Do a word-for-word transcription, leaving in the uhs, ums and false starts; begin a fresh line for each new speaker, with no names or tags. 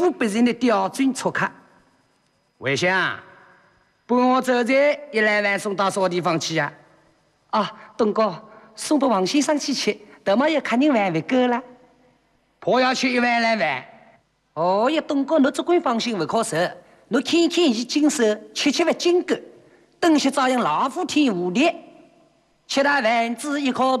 副别人的标准撮客。魏香，帮我这这一两万送到啥地方去呀？啊，东哥，送到王先生去吃，他妈要看人万不够了。婆要吃一万两万。哦呀，东哥，你只管放心不可受，你天天以精瘦，吃吃不精够，东西照样老虎天无敌，七大丸子一颗。